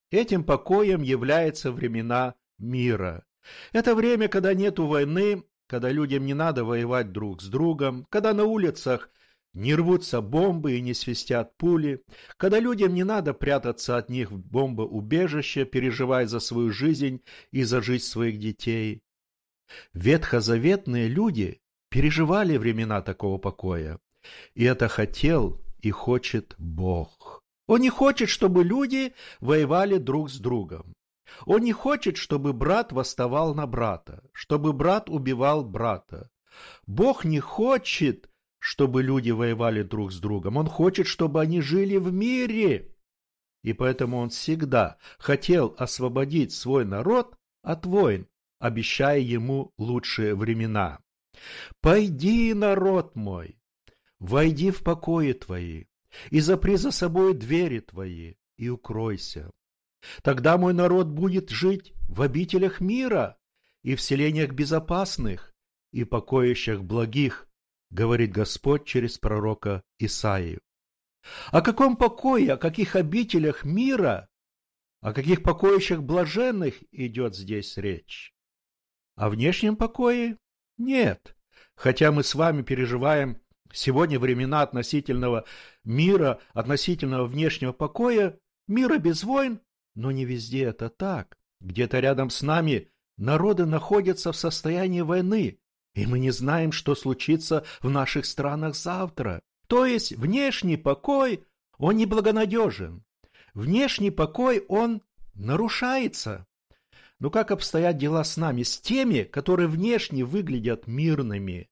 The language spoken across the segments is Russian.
Этим покоем являются времена мира. Это время, когда нету войны, когда людям не надо воевать друг с другом, когда на улицах не рвутся бомбы и не свистят пули, когда людям не надо прятаться от них в бомбоубежище, переживая за свою жизнь и за жизнь своих детей. Ветхозаветные люди переживали времена такого покоя, и это хотел и хочет Бог. Он не хочет, чтобы люди воевали друг с другом. Он не хочет, чтобы брат восставал на брата, чтобы брат убивал брата. Бог не хочет, чтобы люди воевали друг с другом. Он хочет, чтобы они жили в мире. И поэтому он всегда хотел освободить свой народ от войн, обещая ему лучшие времена. «Пойди, народ мой, войди в покои твои, и запри за собой двери твои, и укройся. Тогда мой народ будет жить в обителях мира и в селениях безопасных и покоищах благих, говорит Господь через пророка Исаию». О каком покое, о каких обителях мира, о каких покоищах блаженных идет здесь речь? О внешнем покое? Нет. Хотя мы с вами переживаем сегодня времена относительного мира, относительного внешнего покоя, мира без войн, но не везде это так. Где-то рядом с нами народы находятся в состоянии войны, и мы не знаем, что случится в наших странах завтра. То есть внешний покой, он неблагонадежен. Внешний покой, он нарушается. Но как обстоят дела с нами, с теми, которые внешне выглядят мирными?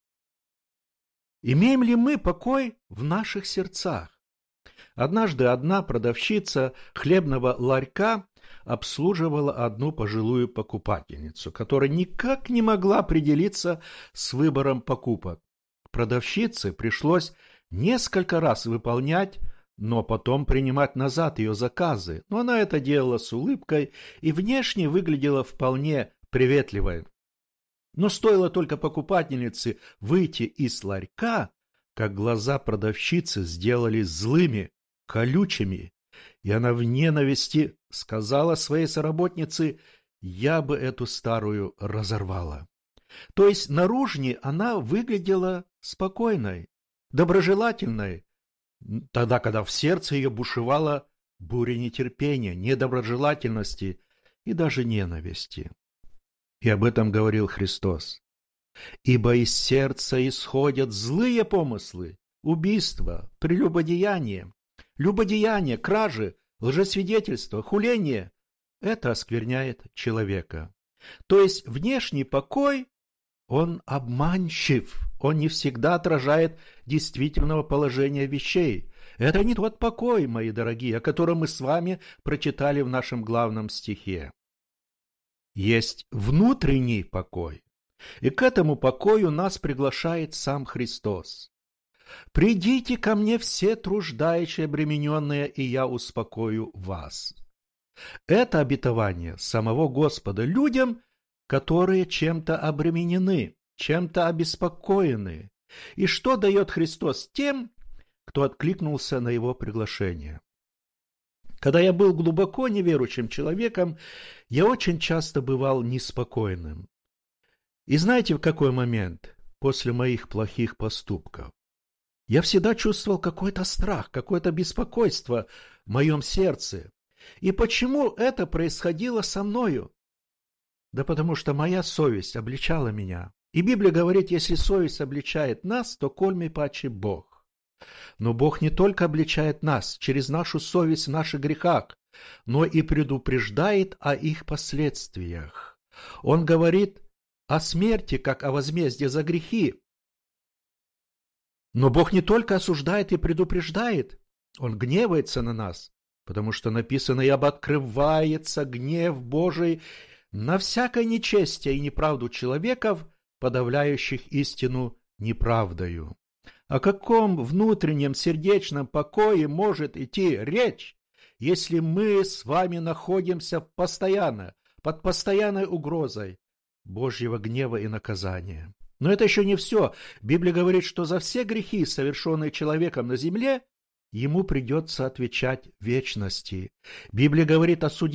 Имеем ли мы покой в наших сердцах? Однажды одна продавщица хлебного ларька обслуживала одну пожилую покупательницу, которая никак не могла определиться с выбором покупок. Продавщице пришлось несколько раз выполнять, но потом принимать назад ее заказы. Но она это делала с улыбкой и внешне выглядела вполне приветливой. Но стоило только покупательнице выйти из ларька, как глаза продавщицы сделались злыми, колючими, и она в ненависти сказала своей соработнице: «Я бы эту старую разорвала». То есть наружнее она выглядела спокойной, доброжелательной, тогда, когда в сердце ее бушевала буря нетерпения, недоброжелательности и даже ненависти. И об этом говорил Христос. «Ибо из сердца исходят злые помыслы, убийства, прелюбодеяние, любодеяние, кражи, лжесвидетельство, хуление. Это оскверняет человека». То есть внешний покой, он обманчив, он не всегда отражает действительного положения вещей. Это не тот покой, мои дорогие, о котором мы с вами прочитали в нашем главном стихе. Есть внутренний покой, и к этому покою нас приглашает сам Христос. «Придите ко мне все труждающие, обремененные, и я успокою вас». Это обетование самого Господа людям, которые чем-то обременены, чем-то обеспокоены. И что дает Христос тем, кто откликнулся на его приглашение? Когда я был глубоко неверующим человеком, я очень часто бывал неспокойным. И знаете, в какой момент? После моих плохих поступков. Я всегда чувствовал какой-то страх, какое-то беспокойство в моем сердце. И почему это происходило со мною? Да потому что моя совесть обличала меня. И Библия говорит, если совесть обличает нас, то кольми паче Бог. Но Бог не только обличает нас через нашу совесть в наших грехах, но и предупреждает о их последствиях. Он говорит о смерти, как о возмездии за грехи. Но Бог не только осуждает и предупреждает, Он гневается на нас, потому что написано: «Ибо открывается гнев Божий на всякое нечестие и неправду человеков, подавляющих истину неправдою». О каком внутреннем сердечном покое может идти речь, если мы с вами находимся постоянно, под постоянной угрозой Божьего гнева и наказания? Но это еще не все. Библия говорит, что за все грехи, совершенные человеком на земле, ему придется отвечать в вечности. Библия говорит о суде